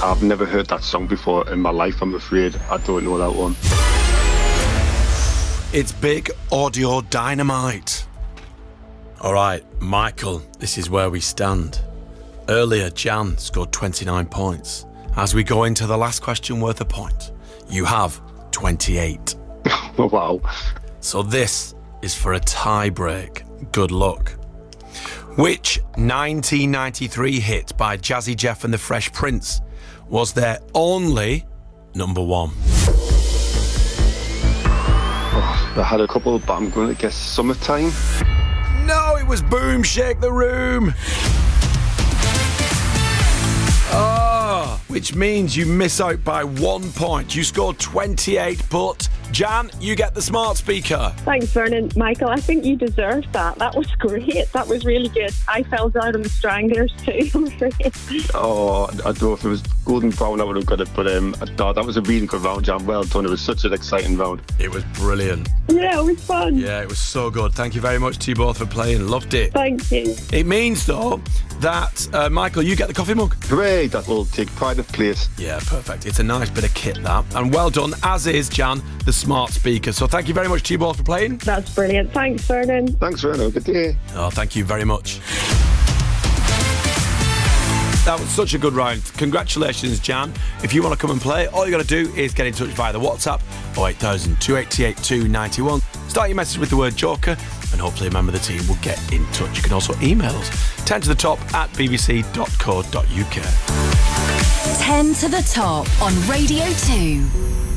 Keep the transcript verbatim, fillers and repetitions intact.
I've never heard that song before in my life, I'm afraid. I don't know that one. It's Big Audio Dynamite. All right, Michael, this is where we stand. Earlier, Jan scored twenty-nine points. As we go into the last question worth a point, you have twenty-eight. Oh, wow. So this is for a tie break. Good luck. Which nineteen ninety-three hit by Jazzy Jeff and the Fresh Prince was their only number one? Oh, I had a couple, but I'm going to guess Summertime. No, it was Boom Shake the Room. Oh, which means you miss out by one point. You scored twenty-eight, but Jan, you get the smart speaker. Thanks, Vernon. Michael, I think you deserved that. That was great. That was really good. I fell down on the Stranglers too, I'm afraid. Oh, I don't know if it was Golden Brown, I would have got it, but um, I thought that was a really good round, Jan. Well done. It was such an exciting round. It was brilliant. Yeah, it was fun. Yeah, it was so good. Thank you very much to you both for playing. Loved it. Thank you. It means, though, that, uh, Michael, you get the coffee mug. Hooray, that will take pride of place. Yeah, perfect. It's a nice bit of kit, that. And well done, as is, Jan, the smart speaker. So thank you very much to you both for playing. That's brilliant. Thanks, Vernon. Thanks, Vernon. Good day. Oh, thank you very much. That was such a good round. Congratulations, Jan. If you want to come and play, all you got to do is get in touch via the WhatsApp oh eight thousand, two eight eight, two nine one. Start your message with the word Joker, and hopefully a member of the team will get in touch. You can also email us, ten to the top at b b c dot co dot u k. ten to the top on Radio two.